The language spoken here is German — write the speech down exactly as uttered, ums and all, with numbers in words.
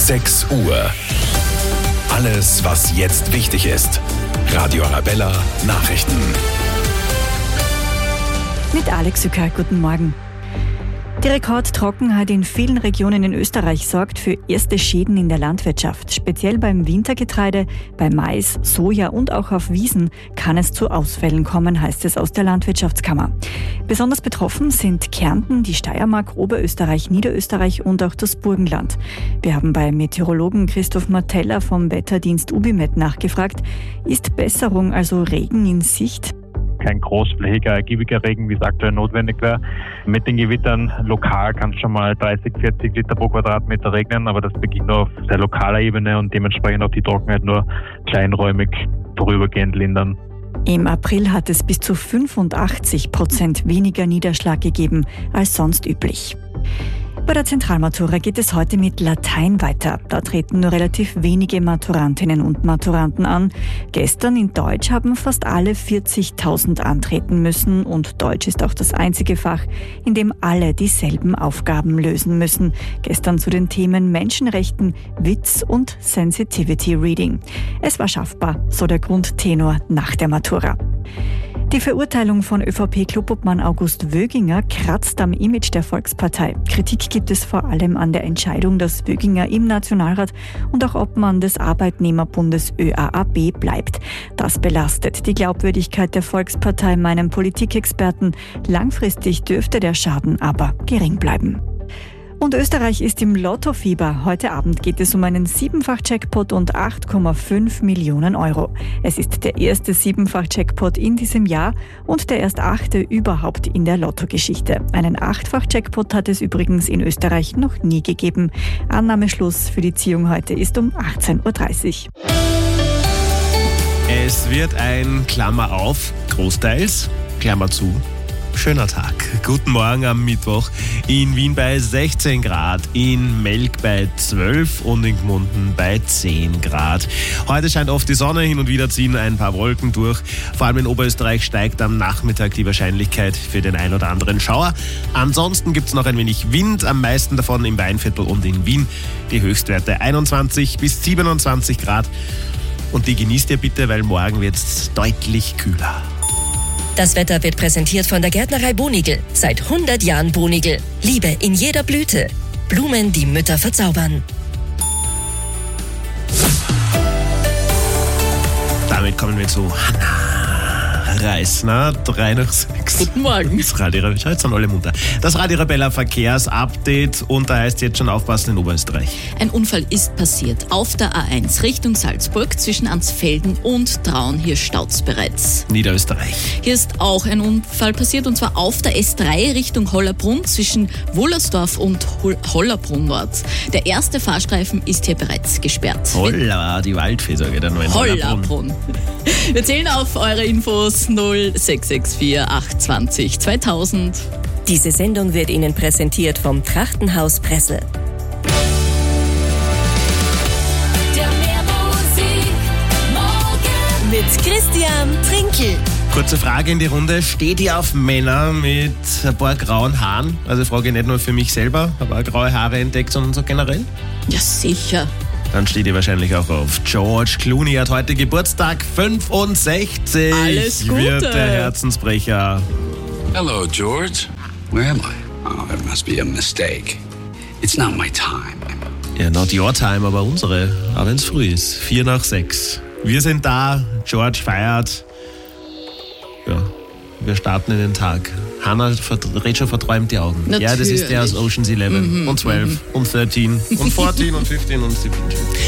sechs Uhr. Alles, was jetzt wichtig ist. Radio Arabella Nachrichten. Mit Alex Sücker, guten Morgen. Die Rekordtrockenheit in vielen Regionen in Österreich sorgt für erste Schäden in der Landwirtschaft. Speziell beim Wintergetreide, bei Mais, Soja und auch auf Wiesen kann es zu Ausfällen kommen, heißt es aus der Landwirtschaftskammer. Besonders betroffen sind Kärnten, die Steiermark, Oberösterreich, Niederösterreich und auch das Burgenland. Wir haben bei Meteorologen Christoph Marteller vom Wetterdienst Ubimet nachgefragt. Ist Besserung, also Regen, in Sicht? Kein großflächiger, ergiebiger Regen, wie es aktuell notwendig wäre. Mit den Gewittern lokal kann es schon mal dreißig, vierzig Liter pro Quadratmeter regnen, aber das beginnt nur auf sehr lokaler Ebene und dementsprechend auch die Trockenheit nur kleinräumig vorübergehend lindern. Im April hat es bis zu fünfundachtzig Prozent weniger Niederschlag gegeben als sonst üblich. Bei der Zentralmatura geht es heute mit Latein weiter. Da treten nur relativ wenige Maturantinnen und Maturanten an. Gestern in Deutsch haben fast alle vierzigtausend antreten müssen und Deutsch ist auch das einzige Fach, in dem alle dieselben Aufgaben lösen müssen. Gestern zu den Themen Menschenrechten, Witz und Sensitivity Reading. Es war schaffbar, so der Grundtenor nach der Matura. Die Verurteilung von ÖVP-Clubobmann August Wöginger kratzt am Image der Volkspartei. Kritik gibt es vor allem an der Entscheidung, dass Wöginger im Nationalrat und auch Obmann des Arbeitnehmerbundes Ö A A B bleibt. Das belastet die Glaubwürdigkeit der Volkspartei, meinen Politikexperten. Langfristig dürfte der Schaden aber gering bleiben. Und Österreich ist im Lottofieber. Heute Abend geht es um einen Siebenfach-Jackpot und acht Komma fünf Millionen Euro. Es ist der erste Siebenfach-Jackpot in diesem Jahr und der erst achte überhaupt in der Lottogeschichte. Einen Achtfach-Jackpot hat es übrigens in Österreich noch nie gegeben. Annahmeschluss für die Ziehung heute ist um achtzehn Uhr dreißig. Es wird ein Klammer auf, großteils, Klammer zu. Schöner Tag. Guten Morgen am Mittwoch. In Wien bei sechzehn Grad, in Melk bei zwölf und in Gmunden bei zehn Grad. Heute scheint oft die Sonne, hin und wieder ziehen ein paar Wolken durch. Vor allem in Oberösterreich steigt am Nachmittag die Wahrscheinlichkeit für den ein oder anderen Schauer. Ansonsten gibt es noch ein wenig Wind, am meisten davon im Weinviertel und in Wien. Die Höchstwerte einundzwanzig bis siebenundzwanzig Grad. Und die genießt ihr bitte, weil morgen wird es deutlich kühler. Das Wetter wird präsentiert von der Gärtnerei Bonigl. Seit hundert Jahren Bonigl. Liebe in jeder Blüte. Blumen, die Mütter verzaubern. Damit kommen wir zu Hanna Reisner, drei nach sechs. Guten Morgen. Das Radio, heute sind alle munter. Das Radio Arabella Verkehrsupdate und da heißt jetzt schon aufpassen in Oberösterreich. Ein Unfall ist passiert auf der A eins Richtung Salzburg zwischen Ansfelden und Traun. Hier staut's bereits. Niederösterreich. Hier ist auch ein Unfall passiert und zwar auf der S drei Richtung Hollerbrunn zwischen Wollersdorf und Hollerbrunn Nord. Der erste Fahrstreifen ist hier bereits gesperrt. Holla, die Waldfee-Sorge der neuen Hollerbrunn. Hollerbrunn. Wir zählen auf eure Infos null sechs sechs vier acht zwanzig zweitausend. Diese Sendung wird Ihnen präsentiert vom Trachtenhaus Presse. Der Meermusik morgen Mit Christian Trinkel. Kurze Frage in die Runde. Steht ihr auf Männer mit ein paar grauen Haaren? Also frage ich nicht nur für mich selber, aber auch graue Haare entdeckt, sondern so generell? Ja, sicher. Dann steht ihr wahrscheinlich auch auf George Clooney, hat heute Geburtstag, fünfundsechzig. Alles Gute. Wird der Herzensbrecher. Hello, George. Where am I? Oh, that must be a mistake. It's not my time. Ja, not your time, aber unsere. Aber wenn es früh ist. Vier nach sechs. Wir sind da. George feiert. Ja, wir starten in den Tag. Hannah verdreht schon verträumt die Augen. Natürlich. Ja, das ist der aus Ocean's Eleven. Mhm, und zwölf mhm. und dreizehn und vierzehn und fünfzehn und siebzehn.